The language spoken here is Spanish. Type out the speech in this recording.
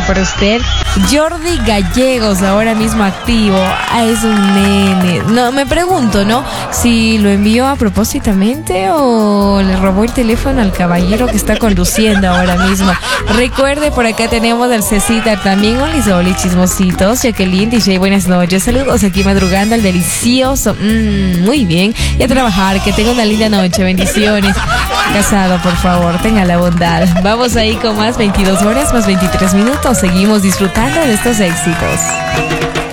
para usted. Jordi Gallegos, ahora mismo activo. Es un nene. No, me pregunto, ¿no? Si lo envió a propósitamente o le robó el teléfono al caballero que está conduciendo ahora mismo. Recuerde, por acá tenemos al Cecita también. Hola, chismositos. Jacqueline, DJ, buenas noches. Saludos aquí madrugando al delicioso. Muy bien. Y a trabajar, que tenga una linda noche. Bendiciones. Casado, por favor, tenga la bondad. Vamos ahí con más 22 horas, más 23 minutos. Seguimos disfrutando de estos éxitos.